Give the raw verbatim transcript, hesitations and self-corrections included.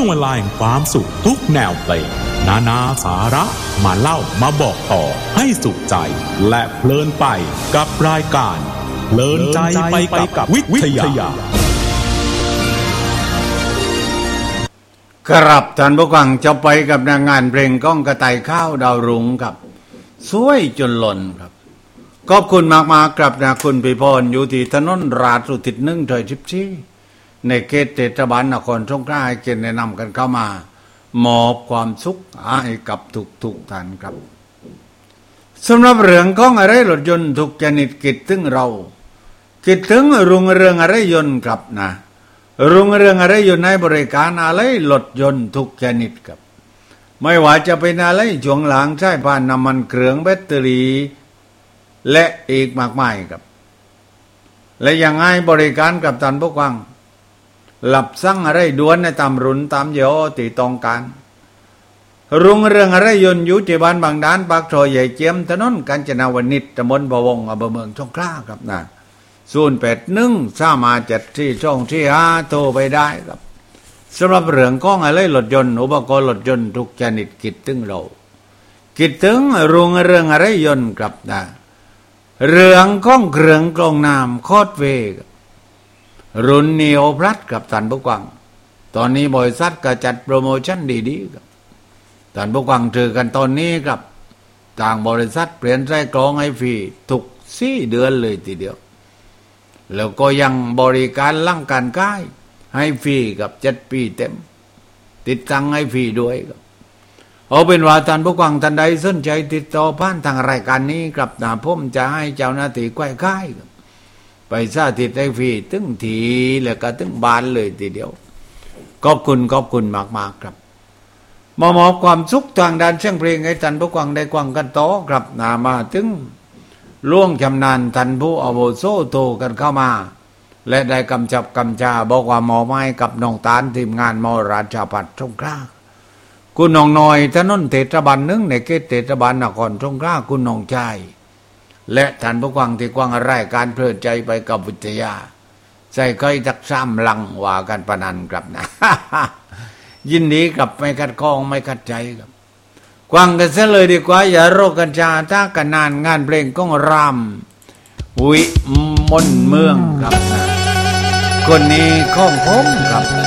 ช่วงเวลาแห่งความสุขทุกแนวเพลงนานาสาระมาเล่ามาบอกต่อให้สุขใจและเพลินไปกับรายการเพลินใจไปกับวิทยาครับท่านผู้ฟังจะไปกับงานเพลงก้องกระต่ายข้าวดาวรุ่งครับสวยจนหล่นครับขอบคุณมากๆครับนะคุณพิพรอยู่ที่ถนนราชอุทิศหนึ่งถอยสิบสี่ในเขตเทศบาลนครสงขลาให้เกียรติแนะนำกันเข้ามามอบความสุขให้กับทุกๆท่านครับสำหรับเรื่องของอะไรรถยนต์ทุกชนิดคิดถึงเราคิดถึงรุ่งเรืองอะไรยนต์ครับนะรุ่งเรืองอะไรยนต์ในบริการอะไรรถยนต์ทุกชนิดครับไม่ว่าจะเป็นอะไรช่วงหลังใช้ผ่านน้ำมันเครื่องแบตเตอรี่และอีกมากมายครับและยังไงบริการกับท่านผู้ฟังหลับสั่งอะไรด่วนในตามรุ่นตามยี่ห้อที่ต้องการรุ่งเรืองอะไรยนต์อยู่ที่บ้านบางด้านปากซอยใหญ่เจียมถนนกาญจนาวนิชตำบลพะวงอำเภอเมืองสงขลาครับนะศูนย์แปดหนึ่งสามารถจัดที่ช่องที่ห้าโทรไปได้ครับสำหรับเรื่องของอะไรรถยนต์อุปกรณ์รถยนต์ทุกชนิดคิดถึงเราคิดถึงรุ่งเรืองอะไรยนต์ครับนะเรื่องของเครื่องกรองน้ำคอสเวย์รุ่นนีโอพลัสกับท่านผู้ฟังตอนนี้บริษัทก็จัดโปรโมชั่นดีๆครับท่านผู้ฟังถือกันตอนนี้ครับทางบริษัทเปลี่ยนไส้กรองให้ฟรีทุกสี่เดือนเลยทีเดียวแล้วก็ยังบริการล้างการก้ายให้ฟรีกับเจ็ดปีเต็มติดตั้งให้ฟรีด้วยครับเอาเป็นว่าท่านผู้ฟังท่านใดสนใจติดต่อผ่านทางรายการนี้ครับนะผมจะให้เจ้าหน้าที่ใกล้ค่ายไปสาธิตให้ฟรีถึงทีแล้วก็ถึงบ้านเลยทีเดียวขอบคุณขอบคุณมากๆครับมามอบความสุขทางด้านเสียงเพลงให้ท่านผู้ฟังได้ฟังกันต่อครับนะมาถึงล่วงชำนาญท่านผู้อาวุโสโตกันเข้ามาและได้กำจับกำจาบอกว่าหมอไม้กับน้องตาลทีมงานมอราชพัฒน์สงขลาคุณน้องน้อยถนนเทศบาลหนึ่งในเขตเทศบาลนครสงขลาคุณน้องชายและท่านผู้ฟังที่กว้างรายการเพลิดใจไปกับวิทยาใส่ก้อยจักซ้ำลังว่ากันปนันครับนะ ยินดีกับไม่ขัดข้องไม่ขัดใจครับกว้างกันซะเลยดีกว่าอย่าโรคกัญชาถ้ากันนานงานเพลงก้องรำวิมลเมืองครับนะคนนี้ของผมครับ